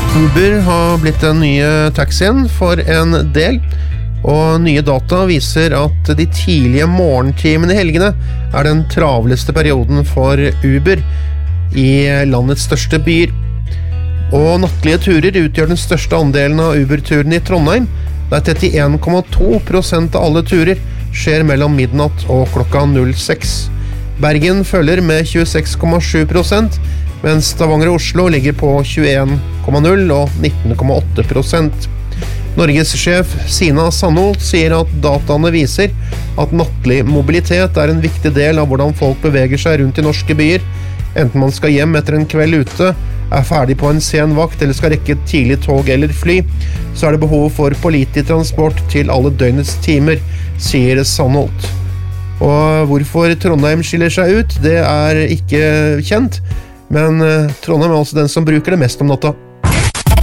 Uber har blitt den nye taxien for en del, og nye data viser at de tidlige morgentimene i helgene er den travleste perioden for Uber i landets største byer. Og nattlige turer utgjør den største andelen av Uber-turene i Trondheim, der 31,2% av alle turer skjer mellom midnatt og klokka 06. Bergen følger med 26,7%, mens Stavanger og Oslo ligger på 21,0% og 19,8%. Norges sjef Sina Sandholt sier at dataene viser at nattlig mobilitet er en viktig del av hvordan folk beveger seg rundt i norske byer, enten man skal hjem etter en kveld ute, er ferdig på en sen vakt eller skal rekke et tidlig tog eller fly, så er det behov for pålitelig transport til alle døgnets timer, sier Sandholt. Og hvorfor Trondheim skiller seg ut, det er ikke kjent, men Trondheim er altså den som bruker det mest om natta.